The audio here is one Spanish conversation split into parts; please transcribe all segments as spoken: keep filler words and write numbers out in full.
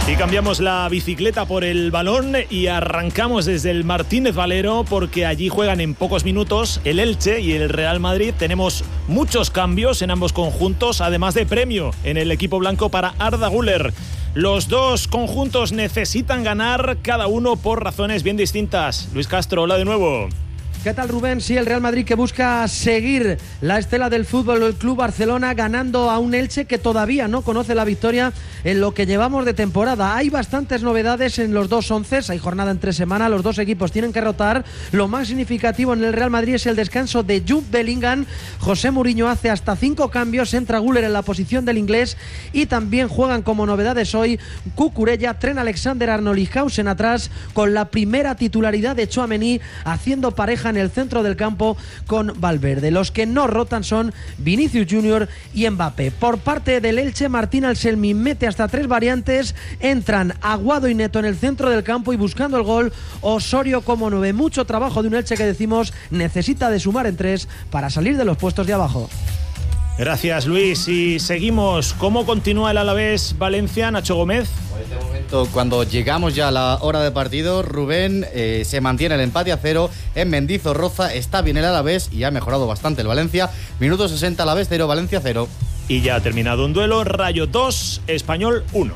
Y cambiamos la bicicleta por el balón y arrancamos desde el Martínez Valero, porque allí juegan en pocos minutos el Elche y el Real Madrid. Tenemos muchos cambios en ambos conjuntos, además de premio en el equipo blanco para Arda Güler. Los dos conjuntos necesitan ganar, cada uno por razones bien distintas. Luis Castro, hola de nuevo. ¿Qué tal, Rubén? Sí, el Real Madrid que busca seguir la estela del Fútbol del Club Barcelona, ganando a un Elche que todavía no conoce la victoria en lo que llevamos de temporada. Hay bastantes novedades en los dos onces, hay jornada en tres semanas, los dos equipos tienen que rotar. Lo más significativo en el Real Madrid es el descanso de Jude Bellingham. José Mourinho hace hasta cinco cambios, entra Güler en la posición del inglés y también juegan como novedades hoy Cucurella, Trent Alexander-Arnold y Hausen atrás, con la primera titularidad de Tchouaméni haciendo pareja en el centro del campo con Valverde. Los que no rotan son Vinicius Junior y Mbappé. Por parte del Elche, Martín Anselmi mete hasta tres variantes, entran Aguado y Neto en el centro del campo y buscando el gol Osorio como nueve. Mucho trabajo de un Elche que decimos necesita de sumar en tres para salir de los puestos de abajo. Gracias, Luis. Y seguimos. ¿Cómo continúa el Alavés Valencia, Nacho Gómez? En este momento, cuando llegamos ya a la hora de partido, Rubén, eh, se mantiene el empate a cero en Mendizorroza. Está bien el Alavés y ha mejorado bastante el Valencia. Minuto sesenta, Alavés cero, Valencia cero. Y ya ha terminado un duelo. Rayo dos, Español uno.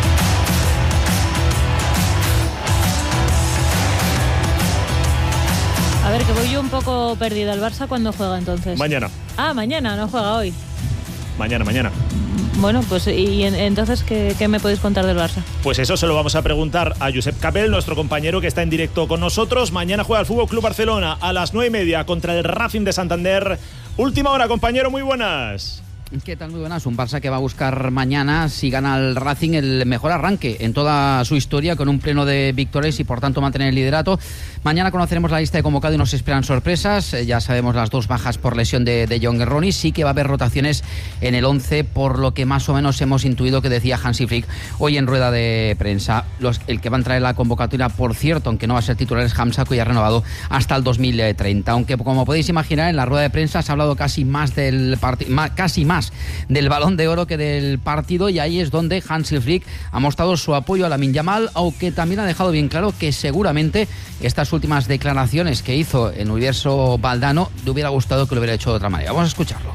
A ver, que voy yo un poco perdida. ¿El Barça cuándo juega entonces? Mañana. Ah, mañana, no juega hoy. Mañana, mañana. Bueno, pues y entonces, ¿qué, qué me podéis contar del Barça? Pues eso se lo vamos a preguntar a Josep Capel, nuestro compañero que está en directo con nosotros. Mañana juega el Fútbol Club Barcelona a las nueve y media contra el Racing de Santander. Última hora, compañero, muy buenas. ¿Qué tal? Muy buenas. Un Barça que va a buscar mañana, si gana el Racing, el mejor arranque en toda su historia, con un pleno de victorias y por tanto mantener el liderato. Mañana conoceremos la lista de convocados y nos esperan sorpresas. Ya sabemos las dos bajas por lesión de, de John Ronnie. Sí que va a haber rotaciones en el once, por lo que más o menos hemos intuido que decía Hansi Flick hoy en rueda de prensa. Los, el que va a entrar en la convocatoria, por cierto, aunque no va a ser titular, es Hamza, que ya ha renovado hasta el dos mil treinta. Aunque, como podéis imaginar, en la rueda de prensa se ha hablado casi más del partido, casi más del Balón de Oro que del partido, y ahí es donde Hansi Flick ha mostrado su apoyo a Lamine Yamal, aunque también ha dejado bien claro que seguramente estas últimas declaraciones que hizo en Universo Valdano le hubiera gustado que lo hubiera hecho de otra manera. Vamos a escucharlo.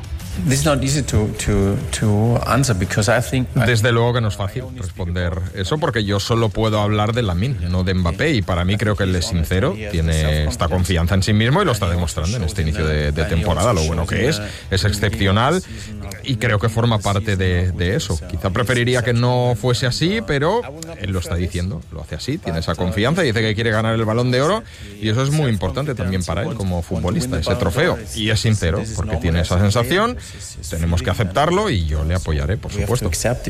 Desde luego que no es fácil responder eso, porque yo solo puedo hablar de Lamine, no de Mbappé, y para mí creo que él es sincero, tiene esta confianza en sí mismo y lo está demostrando en este inicio de, de temporada. Lo bueno que es, es excepcional y creo que forma parte de, de eso. Quizá preferiría que no fuese así, pero él lo está diciendo, lo hace así, tiene esa confianza, dice que quiere ganar el Balón de Oro y eso es muy importante también para él como futbolista, ese trofeo, y es sincero porque tiene esa sensación. Tenemos que aceptarlo y yo le apoyaré, por supuesto.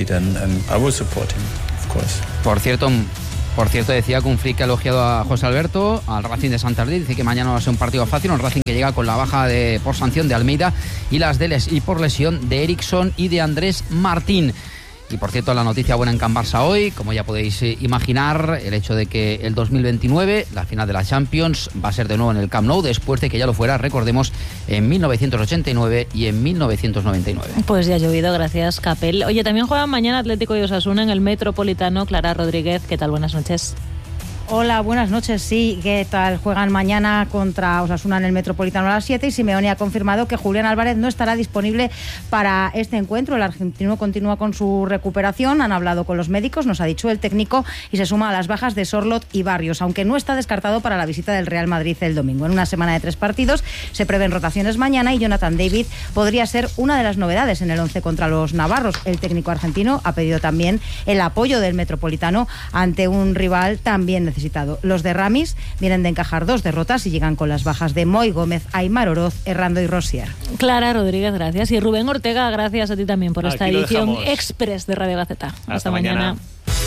Por cierto, por cierto decía que un Flick ha elogiado a José Alberto, al Racing de Santander, dice que mañana va a ser un partido fácil, un Racing que llega con la baja de por sanción de Almeida y las de les, y por lesión de Eriksson y de Andrés Martín. Y por cierto, la noticia buena en Can Barça hoy, como ya podéis imaginar, el hecho de que el dos mil veintinueve, la final de la Champions, va a ser de nuevo en el Camp Nou, después de que ya lo fuera, recordemos, en mil novecientos ochenta y nueve y en mil novecientos noventa y nueve. Pues ya ha llovido, gracias, Capel. Oye, también juegan mañana Atlético y Osasuna en el Metropolitano. Clara Rodríguez, ¿qué tal? Buenas noches. Hola, buenas noches. Sí, ¿qué tal? Juegan mañana contra Osasuna en el Metropolitano a las siete y Simeone ha confirmado que Julián Álvarez no estará disponible para este encuentro. El argentino continúa con su recuperación. Han hablado con los médicos, nos ha dicho el técnico, y se suma a las bajas de Sorloth y Barrios, aunque no está descartado para la visita del Real Madrid el domingo. En una semana de tres partidos se prevén rotaciones mañana y Jonathan David podría ser una de las novedades en el once contra los navarros. El técnico argentino ha pedido también el apoyo del Metropolitano ante un rival también necesitado. Los de Ramis vienen de encajar dos derrotas y llegan con las bajas de Moy, Gómez, Aimar Oroz, Errando y Rosier. Clara Rodríguez, gracias. Y Rubén Ortega, gracias a ti también por Aquí esta edición express de Radio Gaceta. Hasta, Hasta mañana. mañana.